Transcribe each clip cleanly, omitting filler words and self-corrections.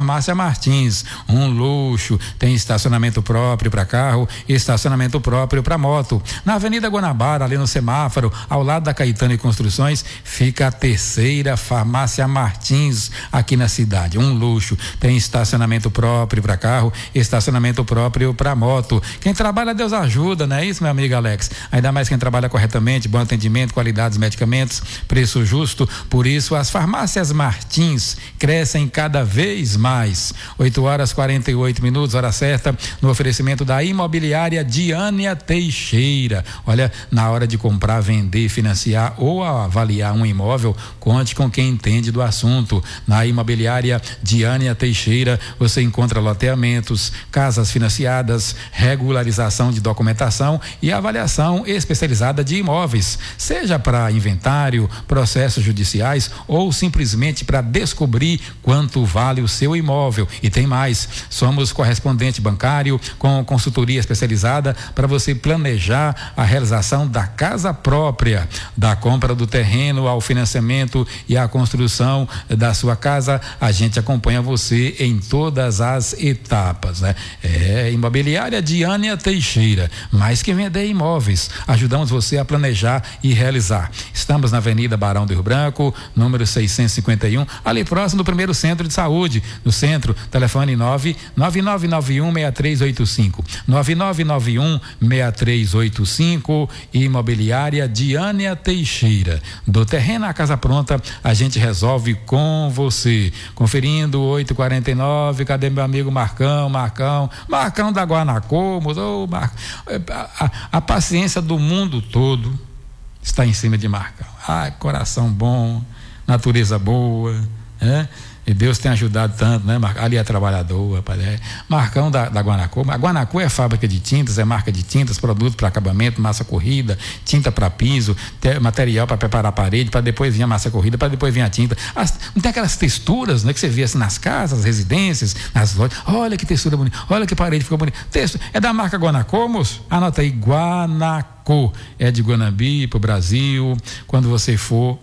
Farmácia Martins, um luxo, tem estacionamento próprio para carro, estacionamento próprio para moto. Na Avenida Guanabara, ali no semáforo, ao lado da Caetano e Construções, fica a terceira Farmácia Martins aqui na cidade, um luxo, tem estacionamento próprio para carro, estacionamento próprio para moto. Quem trabalha, Deus ajuda, não é isso, meu amigo Alex? Ainda mais quem trabalha corretamente, bom atendimento, qualidade dos medicamentos, preço justo. Por isso, as farmácias Martins crescem cada vez mais. 8h48, hora certa, no oferecimento da Imobiliária Diânia Teixeira. Olha, na hora de comprar, vender, financiar ou avaliar um imóvel, conte com quem entende do assunto. Na Imobiliária Diânia Teixeira, você encontra loteamentos, casas financiadas, regularização de documentação e avaliação especializada de imóveis, seja para inventário, processos judiciais ou simplesmente para descobrir quanto vale o seu imóvel. E tem mais, somos correspondente bancário com consultoria especializada para você planejar a realização da casa própria, da compra do terreno ao financiamento e à construção da sua casa. A gente acompanha você em todas as etapas, né? Imobiliária Diânia Teixeira, mais que vender imóveis, ajudamos você a planejar e realizar. Estamos na Avenida Barão do Rio Branco, número 651, ali próximo do primeiro centro de saúde. No centro, telefone 99991-6385, 9991-6385. Imobiliária Diânia Teixeira, do terreno à casa pronta, a gente resolve com você. Conferindo 8h49, cadê meu amigo Marcão da Guanacomos, a paciência do mundo todo está em cima de Marcão. Coração bom, natureza boa, né? E Deus tem ajudado tanto, né? Ali é trabalhador, rapaz. Marcão da Guanaco. A Guanaco é fábrica de tintas, é marca de tintas, produto para acabamento, massa corrida, tinta para piso, material para preparar a parede, para depois vir a massa corrida, para depois vir a tinta. Não tem aquelas texturas, né, que você vê assim nas casas, residências, nas lojas. Olha que textura bonita, olha que parede ficou bonita. Texto é da marca Guanaco, moço? Anota aí, Guanaco. É de Guanambi para o Brasil. Quando você for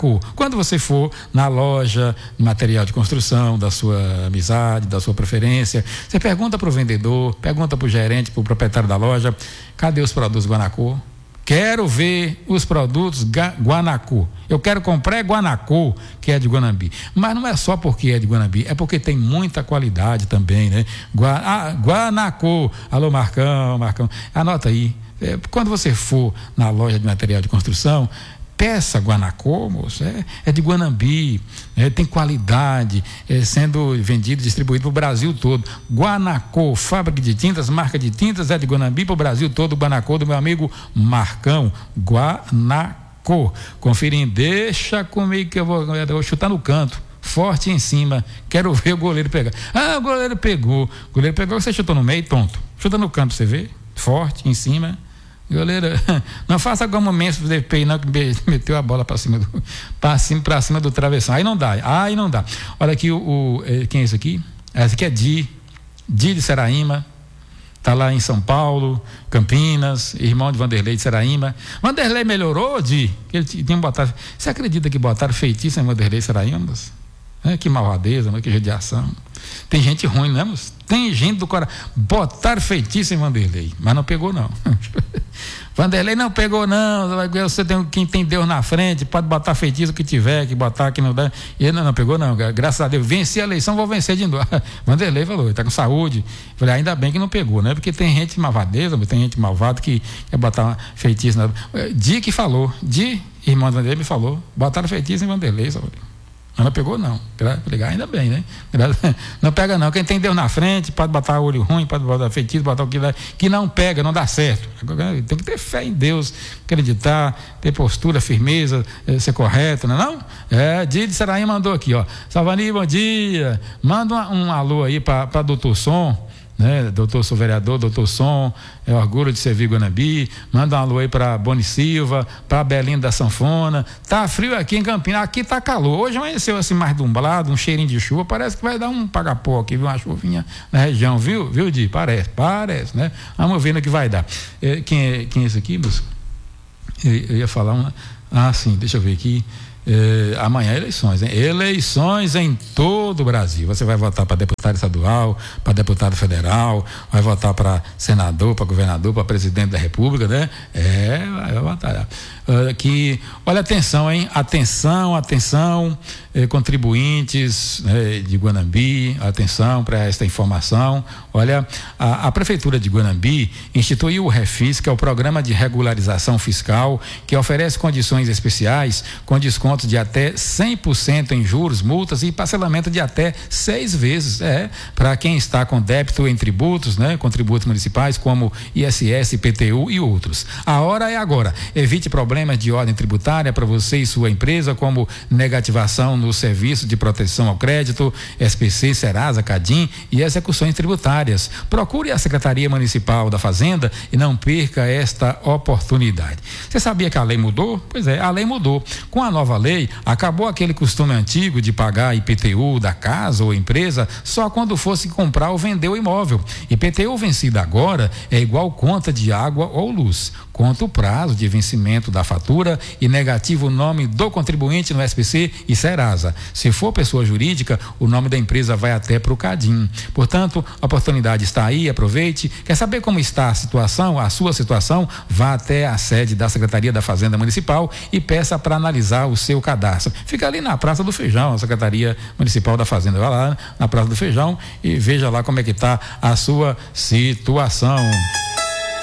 na loja de material de construção da sua amizade, da sua preferência, você pergunta para o vendedor, pergunta para o gerente, para o proprietário da loja: cadê os produtos Guanaco? Quero ver os produtos Guanaco. Eu quero comprar Guanaco, que é de Guanambi. Mas não é só porque é de Guanambi, é porque tem muita qualidade também, né? Guanaco. Alô, Marcão. Anota aí. Quando você for na loja de material de construção, peça Guanaco, moço, é de Guanambi, tem qualidade, sendo vendido e distribuído para o Brasil todo. Guanaco, fábrica de tintas, marca de tintas, é de Guanambi para o Brasil todo. Guanaco do meu amigo Marcão. Guanaco. Conferindo, deixa comigo que eu vou chutar no canto, forte em cima, quero ver o goleiro pegar. O goleiro pegou, você chutou no meio, tonto, chuta no canto, você vê, forte em cima. Goleiro, não faça como o Menso do DPI, não, que meteu a bola para cima do travessão. Aí não dá. Olha aqui quem é isso aqui? Esse aqui é Di de Seraíma, tá lá em São Paulo, Campinas, irmão de Vanderlei de Seraíma. Vanderlei melhorou, Di? Ele tinha botado. Você acredita que botaram feitiço em Vanderlei de Seraíma? Que malvadeza, que judiação. Tem gente ruim, né, moço? Tem gente do coração. Botaram feitiço em Vanderlei, mas não pegou, não. Vanderlei não pegou, não. Você tem quem tem Deus na frente, pode botar feitiço que tiver, que botar que não dá. Ele não pegou, não. Graças a Deus, venci a eleição, vou vencer de novo. Vanderlei falou, ele está com saúde. Falei, ainda bem que não pegou, né? Porque tem gente malvadeza, tem gente malvada que quer botar feitiço. Di que falou, irmão de Vanderlei me falou, botaram feitiço em Vanderlei, sabe? Mas não pegou, não. Ainda bem, né? Não pega, não. Quem tem Deus na frente pode botar olho ruim, pode botar feitiço, botar o que não pega, não dá certo. Tem que ter fé em Deus, acreditar, ter postura, firmeza, ser correto, não é não? Didi Seraí mandou aqui, ó. Salvani, bom dia. Manda um alô aí para doutor Som, né? Sou vereador, doutor Som, é orgulho de servir Guanambi. Manda um alô aí para Boni Silva, para Belinda da Sanfona. Tá frio aqui em Campinas, aqui tá calor. Hoje amanheceu assim mais dumblado, um cheirinho de chuva, parece que vai dar um pagapó aqui, viu? Uma chuvinha na região, viu, Di? Parece, né? Vamos ver no que vai dar. Quem é esse aqui, moço? Eu ia falar sim, deixa eu ver aqui. Amanhã é eleições, hein? Eleições em todo o Brasil. Você vai votar para deputado estadual, para deputado federal, vai votar para senador, para governador, para presidente da República, né? Vai votar. Olha, atenção, hein? Atenção, contribuintes, né, de Guanambi, atenção para esta informação. Olha, a Prefeitura de Guanambi instituiu o Refis, que é o Programa de Regularização Fiscal, que oferece condições especiais com desconto de até 100% em juros, multas e parcelamento de até 6 vezes, para quem está com débito em tributos, né, com tributos municipais como ISS, IPTU e outros. A hora é agora. Evite problemas de ordem tributária para você e sua empresa, como negativação no serviço de proteção ao crédito, SPC, Serasa, Cadim e execuções tributárias. Procure a Secretaria Municipal da Fazenda e não perca esta oportunidade. Você sabia que a lei mudou? Pois é, a lei mudou. Com a nova lei, acabou aquele costume antigo de pagar IPTU da casa ou empresa só quando fosse comprar ou vender o imóvel. IPTU vencido agora é igual conta de água ou luz. Conta o prazo de vencimento da fatura e negativo o nome do contribuinte no SPC e Serasa. Se for pessoa jurídica, o nome da empresa vai até para o Cadim. Portanto, a oportunidade está aí, aproveite. Quer saber como está a sua situação? Vá até a sede da Secretaria da Fazenda Municipal e peça para analisar o seu cadastro. Fica ali na Praça do Feijão, a Secretaria Municipal da Fazenda. Vai lá na Praça do Feijão e veja lá como é que está a sua situação.